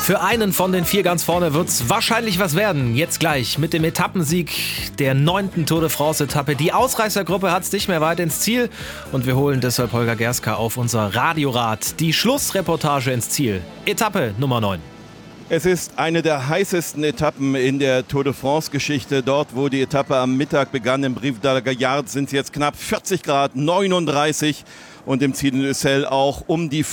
Für einen von den 4 ganz vorne wird es wahrscheinlich was werden. Jetzt gleich mit dem Etappensieg der 9. Tour de France-Etappe. Die Ausreißergruppe hat es nicht mehr weit ins Ziel. Und wir holen deshalb Holger Gerska auf unser Radiorad. Die Schlussreportage ins Ziel. Etappe Nummer 9. Es ist eine der heißesten Etappen in der Tour de France-Geschichte. Dort, wo die Etappe am Mittag begann, im Brive de la Gaillarde, sind es jetzt knapp 40 Grad, 39. Und im Ziel in Ussel auch um die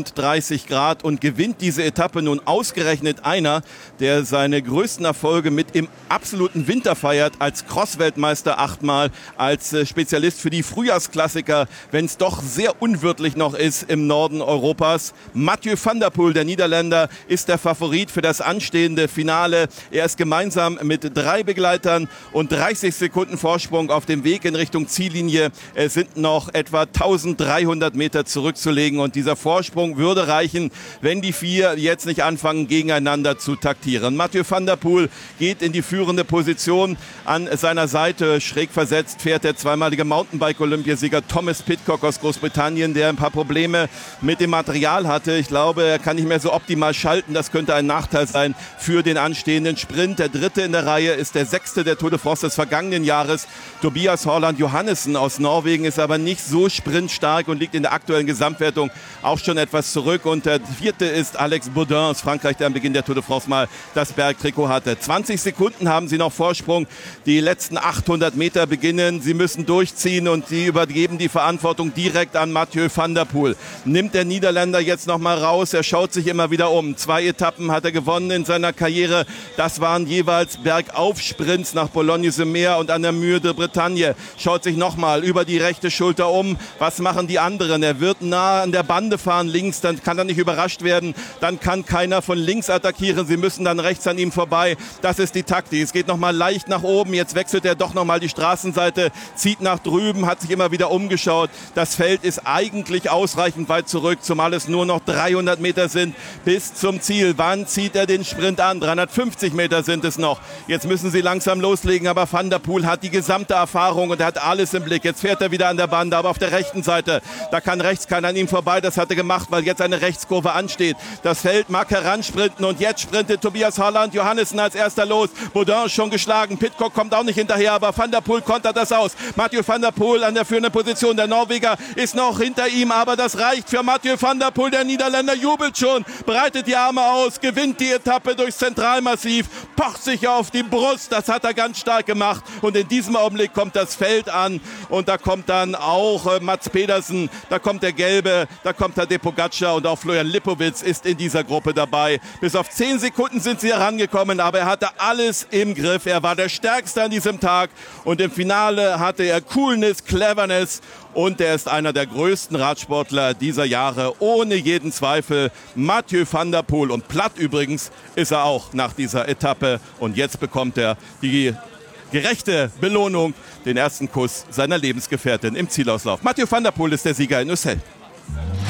35 Grad und gewinnt diese Etappe nun ausgerechnet einer, der seine größten Erfolge mit im absoluten Winter feiert, als Cross-Weltmeister 8-mal, als Spezialist für die Frühjahrsklassiker, wenn es doch sehr unwirtlich noch ist im Norden Europas. Mathieu van der Poel, der Niederländer, ist der Favorit für das anstehende Finale. Er ist gemeinsam mit 3 Begleitern und 30 Sekunden Vorsprung auf dem Weg in Richtung Ziellinie. Es sind noch etwa 1300 Meter zurückzulegen und dieser Vorsprung würde reichen, wenn die 4 jetzt nicht anfangen, gegeneinander zu taktieren. Mathieu van der Poel geht in die führende Position. An seiner Seite schräg versetzt fährt der zweimalige Mountainbike-Olympiasieger Thomas Pidcock aus Großbritannien, der ein paar Probleme mit dem Material hatte. Ich glaube, er kann nicht mehr so optimal schalten. Das könnte ein Nachteil sein für den anstehenden Sprint. Der 3. in der Reihe ist der 6. der Tour de France des vergangenen Jahres. Tobias Håland Johannessen aus Norwegen ist aber nicht so sprintstark und liegt in der aktuellen Gesamtwertung auch schon etwas zurück. Und der 4. ist Alex Baudin aus Frankreich, der am Beginn der Tour de France mal das Bergtrikot hatte. 20 Sekunden haben sie noch Vorsprung. Die letzten 800 Meter beginnen. Sie müssen durchziehen und sie übergeben die Verantwortung direkt an Mathieu van der Poel. Nimmt der Niederländer jetzt noch mal raus. Er schaut sich immer wieder um. 2 Etappen hat er gewonnen in seiner Karriere. Das waren jeweils Bergaufsprints nach Boulogne-sur-Mer und an der Mur de Bretagne. Schaut sich noch mal über die rechte Schulter um. Was machen die anderen? Er wird nah an der Bande fahren links, dann kann er nicht überrascht werden. Dann kann keiner von links attackieren. Sie müssen dann rechts an ihm vorbei. Das ist die Taktik. Es geht noch mal leicht nach oben. Jetzt wechselt er doch noch mal die Straßenseite, zieht nach drüben, hat sich immer wieder umgeschaut. Das Feld ist eigentlich ausreichend weit zurück, zumal es nur noch 300 Meter sind bis zum Ziel. Wann zieht er den Sprint an? 350 Meter sind es noch. Jetzt müssen sie langsam loslegen, aber Van der Poel hat die gesamte Erfahrung und er hat alles im Blick. Jetzt fährt er wieder an der Bande, aber auf der rechten Seite, da kann rechts keiner an ihm vorbei. Das hat er gemacht, weil jetzt eine Rechtskurve ansteht. Das Feld mag heransprinten und jetzt sprintet Tobias Håland Johannessen als erster los. Baudin ist schon geschlagen. Pidcock kommt auch nicht hinterher, aber Van der Poel kontert das aus. Mathieu van der Poel an der führenden Position. Der Norweger ist noch hinter ihm, aber das reicht für Mathieu van der Poel. Der Niederländer jubelt schon, breitet die Arme aus, gewinnt die Etappe durchs Zentralmassiv, pocht sich auf die Brust. Das hat er ganz stark gemacht und in diesem Augenblick kommt das Feld an und da kommt dann auch Mats Pedersen, da kommt der Gelbe, da kommt Tadej Pogačar und auch Florian Lipowitz ist in dieser Gruppe dabei. Bis auf 10 Sekunden sind sie herangekommen, aber er hatte alles im Griff. Er war der Stärkste an diesem Tag und im Finale hatte er Coolness, Cleverness und er ist einer der größten Radsportler dieser Jahre, ohne jeden Zweifel. Mathieu van der Poel und platt übrigens ist er auch nach dieser Etappe und jetzt bekommt er die gerechte Belohnung, den ersten Kuss seiner Lebensgefährtin im Zielauslauf. Mathieu van der Poel ist der Sieger in Ussel.